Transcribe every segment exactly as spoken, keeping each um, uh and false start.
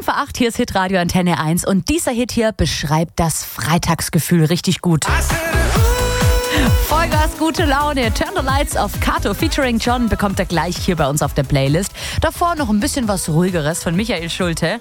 vor acht, hier ist Hitradio Antenne eins und dieser Hit hier beschreibt das Freitagsgefühl richtig gut. Vollgas gute Laune. Turn the Lights auf Kato featuring John bekommt er gleich hier bei uns auf der Playlist. Davor noch ein bisschen was Ruhigeres von Michael Schulte.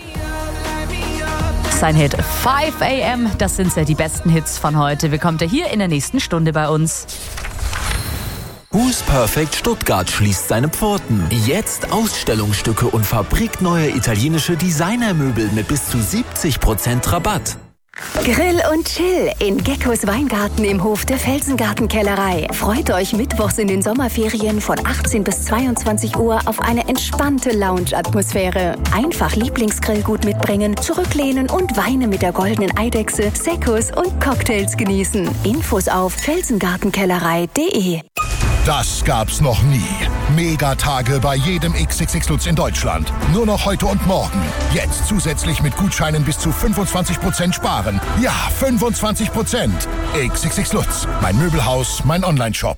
Sein Hit five a.m. Das sind ja die besten Hits von heute. Bekommt er hier in der nächsten Stunde bei uns. Who's Perfect Stuttgart schließt seine Pforten. Jetzt Ausstellungsstücke und fabrikneue italienische Designermöbel mit bis zu siebzig Prozent Rabatt. Grill und Chill in Geckos Weingarten im Hof der Felsengartenkellerei. Freut euch mittwochs in den Sommerferien von achtzehn bis zweiundzwanzig Uhr auf eine entspannte Lounge-Atmosphäre. Einfach Lieblingsgrillgut mitbringen, zurücklehnen und Weine mit der goldenen Eidechse, Seccos und Cocktails genießen. Infos auf felsengartenkellerei punkt de. Das gab's noch nie. Megatage bei jedem X X X Lutz in Deutschland. Nur noch heute und morgen. Jetzt zusätzlich mit Gutscheinen bis zu fünfundzwanzig Prozent sparen. Ja, fünfundzwanzig Prozent. X X X Lutz. Mein Möbelhaus, mein Onlineshop.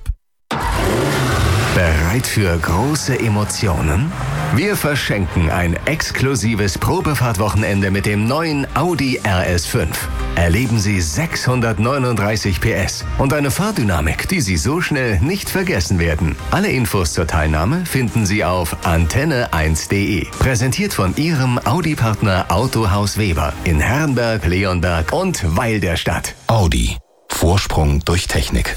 Bereit für große Emotionen? Wir verschenken ein exklusives Probefahrtwochenende mit dem neuen Audi R S fünf. Erleben Sie sechshundertneununddreißig P S und eine Fahrdynamik, die Sie so schnell nicht vergessen werden. Alle Infos zur Teilnahme finden Sie auf antenne eins punkt de. Präsentiert von Ihrem Audi-Partner Autohaus Weber in Herrenberg, Leonberg und Weil der Stadt. Audi. Vorsprung durch Technik.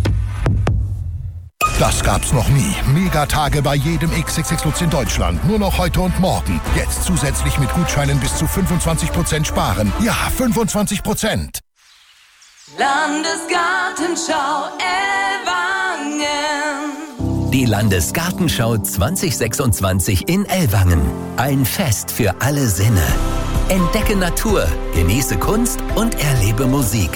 Das gab's noch nie. Megatage bei jedem X X X Lutz in Deutschland. Nur noch heute und morgen. Jetzt zusätzlich mit Gutscheinen bis zu fünfundzwanzig Prozent sparen. Ja, fünfundzwanzig Prozent. Landesgartenschau Ellwangen. Die Landesgartenschau zwanzig sechsundzwanzig in Ellwangen. Ein Fest für alle Sinne. Entdecke Natur, genieße Kunst und erlebe Musik.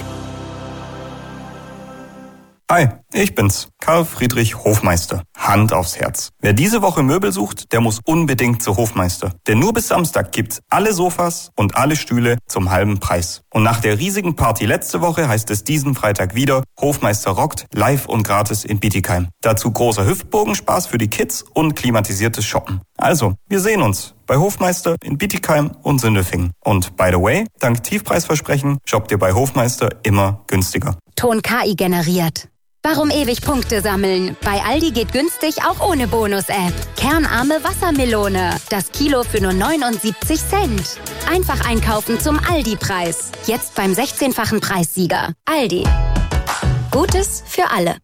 Hi, ich bin's, Karl Friedrich Hofmeister. Hand aufs Herz. Wer diese Woche Möbel sucht, der muss unbedingt zu Hofmeister. Denn nur bis Samstag gibt's alle Sofas und alle Stühle zum halben Preis. Und nach der riesigen Party letzte Woche heißt es diesen Freitag wieder, Hofmeister rockt, live und gratis in Bietigheim. Dazu großer Hüftbogenspaß für die Kids und klimatisiertes Shoppen. Also, wir sehen uns bei Hofmeister in Bietigheim und Sindelfingen. Und by the way, dank Tiefpreisversprechen shoppt ihr bei Hofmeister immer günstiger. Ton K I generiert. Warum ewig Punkte sammeln? Bei Aldi geht günstig auch ohne Bonus-App. Kernarme Wassermelone. Das Kilo für nur neunundsiebzig Cent. Einfach einkaufen zum Aldi-Preis. Jetzt beim sechzehnfachen Preissieger. Aldi. Gutes für alle.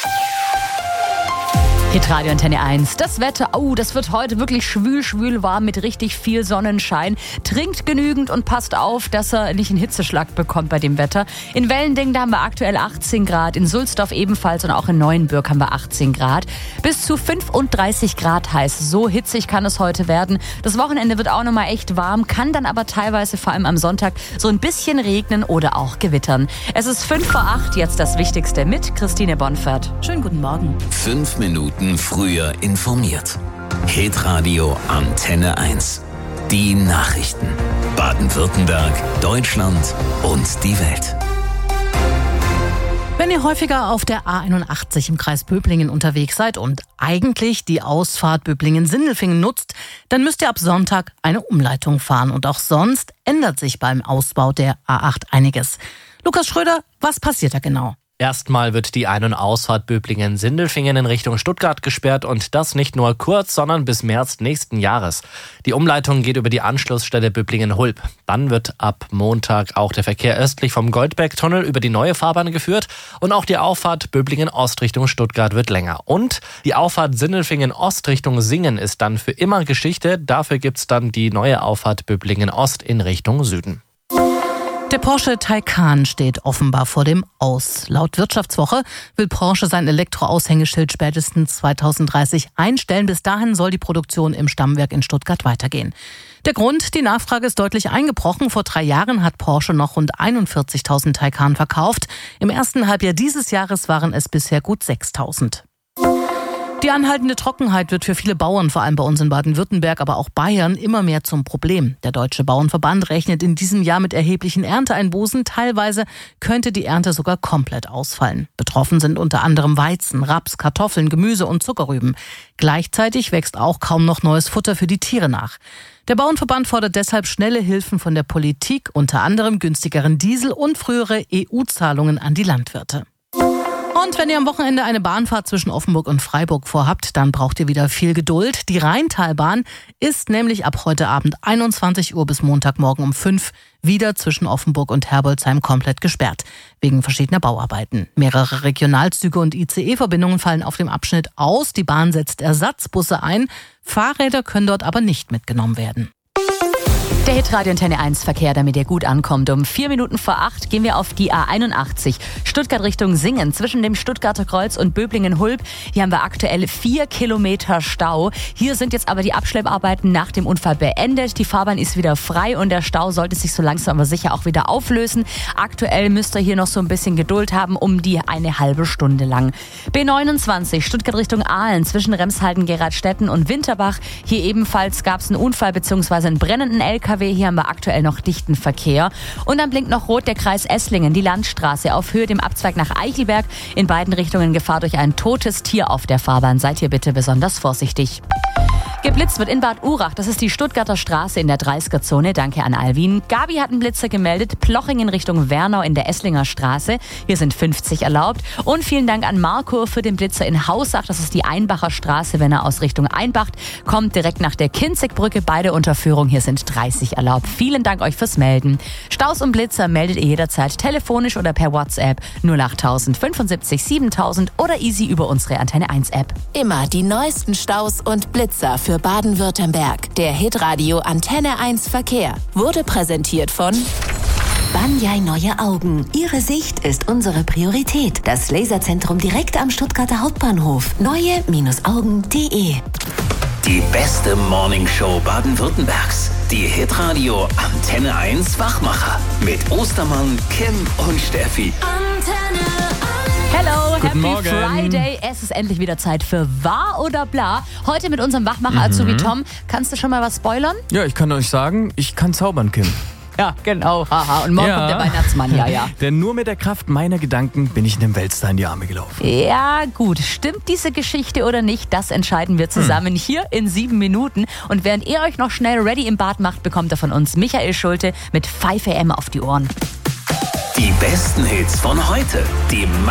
Hitradio Antenne eins. Das Wetter, oh, das wird heute wirklich schwül, schwül warm mit richtig viel Sonnenschein. Trinkt genügend und passt auf, dass er nicht einen Hitzeschlag bekommt bei dem Wetter. In Wellending, da haben wir aktuell achtzehn Grad, in Sulzdorf ebenfalls und auch in Neuenbürg haben wir achtzehn Grad. Bis zu fünfunddreißig Grad heiß. So hitzig kann es heute werden. Das Wochenende wird auch nochmal echt warm, kann dann aber teilweise vor allem am Sonntag so ein bisschen regnen oder auch gewittern. Es ist fünf vor acht, jetzt das Wichtigste mit Christine Bonfert. Schönen guten Morgen. Fünf Minuten früher informiert. Hitradio Antenne eins. Die Nachrichten. Baden-Württemberg, Deutschland und die Welt. Wenn ihr häufiger auf der A einundachtzig im Kreis Böblingen unterwegs seid und eigentlich die Ausfahrt Böblingen-Sindelfingen nutzt, dann müsst ihr ab Sonntag eine Umleitung fahren. Und auch sonst ändert sich beim Ausbau der A acht einiges. Lukas Schröder, was passiert da genau? Erstmal wird die Ein- und Ausfahrt Böblingen-Sindelfingen in Richtung Stuttgart gesperrt und das nicht nur kurz, sondern bis März nächsten Jahres. Die Umleitung geht über die Anschlussstelle Böblingen-Hulb. Dann wird ab Montag auch der Verkehr östlich vom Goldbergtunnel über die neue Fahrbahn geführt und auch die Auffahrt Böblingen-Ost Richtung Stuttgart wird länger. Und die Auffahrt Sindelfingen-Ost Richtung Singen ist dann für immer Geschichte. Dafür gibt's dann die neue Auffahrt Böblingen-Ost in Richtung Süden. Der Porsche Taycan steht offenbar vor dem Aus. Laut Wirtschaftswoche will Porsche sein Elektroaushängeschild spätestens zweitausenddreißig einstellen. Bis dahin soll die Produktion im Stammwerk in Stuttgart weitergehen. Der Grund, die Nachfrage ist deutlich eingebrochen. Vor drei Jahren hat Porsche noch rund einundvierzigtausend Taycan verkauft. Im ersten Halbjahr dieses Jahres waren es bisher gut sechstausend. Die anhaltende Trockenheit wird für viele Bauern, vor allem bei uns in Baden-Württemberg, aber auch Bayern, immer mehr zum Problem. Der Deutsche Bauernverband rechnet in diesem Jahr mit erheblichen Ernteeinbußen. Teilweise könnte die Ernte sogar komplett ausfallen. Betroffen sind unter anderem Weizen, Raps, Kartoffeln, Gemüse und Zuckerrüben. Gleichzeitig wächst auch kaum noch neues Futter für die Tiere nach. Der Bauernverband fordert deshalb schnelle Hilfen von der Politik, unter anderem günstigeren Diesel und frühere E U-Zahlungen an die Landwirte. Und wenn ihr am Wochenende eine Bahnfahrt zwischen Offenburg und Freiburg vorhabt, dann braucht ihr wieder viel Geduld. Die Rheintalbahn ist nämlich ab heute Abend einundzwanzig Uhr bis Montagmorgen um fünf wieder zwischen Offenburg und Herbolzheim komplett gesperrt, wegen verschiedener Bauarbeiten. Mehrere Regionalzüge und I C E-Verbindungen fallen auf dem Abschnitt aus. Die Bahn setzt Ersatzbusse ein. Fahrräder können dort aber nicht mitgenommen werden. Der Hitradio Antenne eins Verkehr, damit ihr gut ankommt. Um vier Minuten vor acht gehen wir auf die A einundachtzig. Stuttgart Richtung Singen. Zwischen dem Stuttgarter Kreuz und Böblingen-Hulb. Hier haben wir aktuell vier Kilometer Stau. Hier sind jetzt aber die Abschlepparbeiten nach dem Unfall beendet. Die Fahrbahn ist wieder frei und der Stau sollte sich so langsam aber sicher auch wieder auflösen. Aktuell müsst ihr hier noch so ein bisschen Geduld haben, um die eine halbe Stunde lang. B neunundzwanzig, Stuttgart Richtung Aalen. Zwischen Remshalden, Geradstetten und Winterbach. Hier ebenfalls gab es einen Unfall bzw. einen brennenden L K W. Hier haben wir aktuell noch dichten Verkehr. Und dann blinkt noch rot der Kreis Esslingen, die Landstraße auf Höhe dem Abzweig nach Eichelberg. In beiden Richtungen Gefahr durch ein totes Tier auf der Fahrbahn. Seid hier bitte besonders vorsichtig. Geblitzt wird in Bad Urach. Das ist die Stuttgarter Straße in der dreißiger-Zone. Danke an Alwin. Gabi hat einen Blitzer gemeldet. Plochingen Richtung Wernau in der Esslinger Straße. Hier sind fünfzig erlaubt. Und vielen Dank an Marco für den Blitzer in Hausach. Das ist die Einbacher Straße, wenn er aus Richtung Einbach kommt. Direkt nach der Kinzigbrücke. Beide Unterführung. Hier sind dreißig erlaubt. Vielen Dank euch fürs Melden. Staus und Blitzer meldet ihr jederzeit telefonisch oder per WhatsApp null achttausend fünfundsiebzig siebentausend oder easy über unsere Antenne eins App. Immer die neuesten Staus und Blitzer für Baden-Württemberg. Der Hitradio Antenne eins Verkehr wurde präsentiert von Banyai Neue Augen. Ihre Sicht ist unsere Priorität. Das Laserzentrum direkt am Stuttgarter Hauptbahnhof. neue Augen punkt de. Die beste Morningshow Baden-Württembergs. Die Hitradio Antenne eins Wachmacher. Mit Ostermann, Kim und Steffi. Antenne Hello, Guten Happy Morgen. Friday. Es ist endlich wieder Zeit für Wahr oder Bla. Heute mit unserem Wachmacher Azubi Tom. Kannst du schon mal was spoilern? Ja, ich kann euch sagen, ich kann zaubern, Kim. Ja, genau. Haha. Und morgen Ja. kommt der Weihnachtsmann. Ja, ja. Denn nur mit der Kraft meiner Gedanken bin ich dem Weltstar in die Arme gelaufen. Ja, gut. Stimmt diese Geschichte oder nicht? Das entscheiden wir zusammen hier in sieben Minuten. Und während ihr euch noch schnell ready im Bad macht, bekommt ihr von uns Michael Schulte mit fünf A M auf die Ohren. Die besten Hits von heute. Die